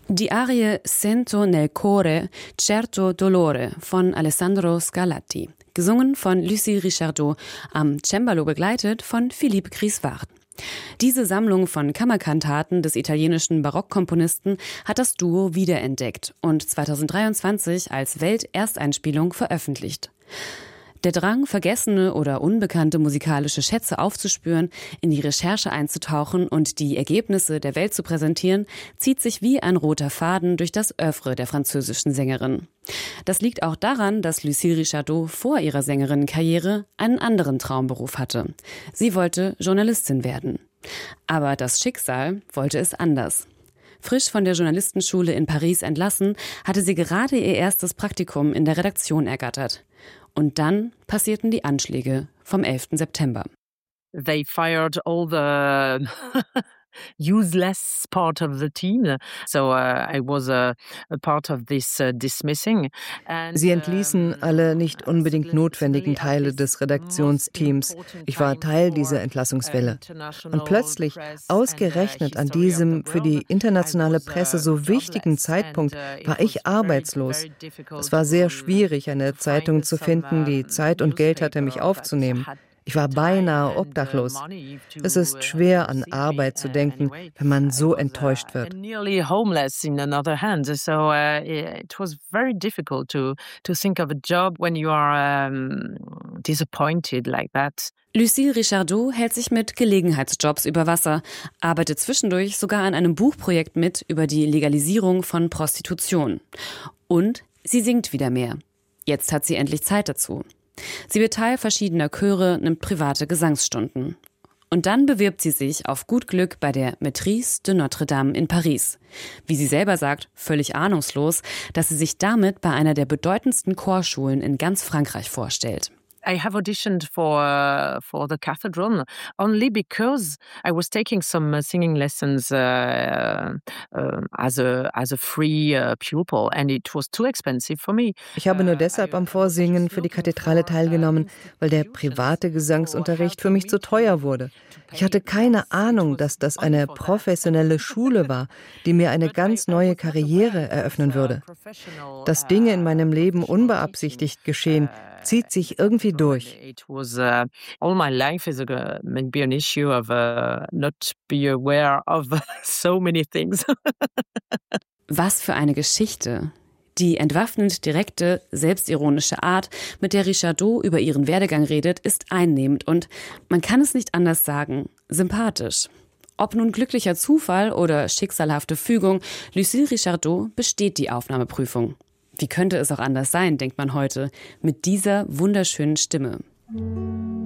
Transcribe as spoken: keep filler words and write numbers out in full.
Die Arie Sento nel cuore certo dolore von Alessandro Scarlatti, gesungen von Lucie Richardot, am Cembalo begleitet von Philippe Grisward. Diese Sammlung von Kammerkantaten des italienischen Barockkomponisten hat das Duo wiederentdeckt und zweitausenddreiundzwanzig als Weltersteinspielung veröffentlicht. Der Drang, vergessene oder unbekannte musikalische Schätze aufzuspüren, in die Recherche einzutauchen und die Ergebnisse der Welt zu präsentieren, zieht sich wie ein roter Faden durch das Oeuvre der französischen Sängerin. Das liegt auch daran, dass Lucie Richardot vor ihrer Sängerinnenkarriere einen anderen Traumberuf hatte. Sie wollte Journalistin werden. Aber das Schicksal wollte es anders. Frisch von der Journalistenschule in Paris entlassen, hatte sie gerade ihr erstes Praktikum in der Redaktion ergattert. Und dann passierten die Anschläge vom elften September. They fired all the useless part of the team. So uh, I was a, a part of this uh, dismissing. And, Sie entließen alle nicht unbedingt notwendigen Teile des Redaktionsteams. Ich war Teil dieser Entlassungswelle. Und plötzlich, ausgerechnet an diesem für die internationale Presse so wichtigen Zeitpunkt, war ich arbeitslos. Es war sehr schwierig, eine Zeitung zu finden, die Zeit und Geld hatte, mich aufzunehmen. Ich war beinahe obdachlos. Es ist schwer, an Arbeit zu denken, wenn man so enttäuscht wird. Lucie Richardot hält sich mit Gelegenheitsjobs über Wasser, arbeitet zwischendurch sogar an einem Buchprojekt mit über die Legalisierung von Prostitution. Und sie singt wieder mehr. Jetzt hat sie endlich Zeit dazu. Sie wird Teil verschiedener Chöre, nimmt private Gesangsstunden. Und dann bewirbt sie sich auf gut Glück bei der Maîtrise de Notre-Dame in Paris. Wie sie selber sagt, völlig ahnungslos, dass sie sich damit bei einer der bedeutendsten Chorschulen in ganz Frankreich vorstellt. I have auditioned for uh, for the cathedral only because I was taking some uh, singing lessons uh, uh, as a as a free uh, pupil, and it was too expensive for me. Ich habe nur deshalb am Vorsingen für die Kathedrale teilgenommen, weil der private Gesangsunterricht für mich zu teuer wurde. Ich hatte keine Ahnung, dass das eine professionelle Schule war, die mir eine ganz neue Karriere eröffnen würde. Dass Dinge in meinem Leben unbeabsichtigt geschehen, zieht sich irgendwie durch. It was uh, all my life is a maybe an issue of uh, not be aware of so many things. Was für eine Geschichte. Die entwaffnend direkte, selbstironische Art, mit der Richardot über ihren Werdegang redet, ist einnehmend und, man kann es nicht anders sagen, sympathisch. Ob nun glücklicher Zufall oder schicksalhafte Fügung, Lucie Richardot besteht die Aufnahmeprüfung. Wie könnte es auch anders sein, denkt man heute, mit dieser wunderschönen Stimme.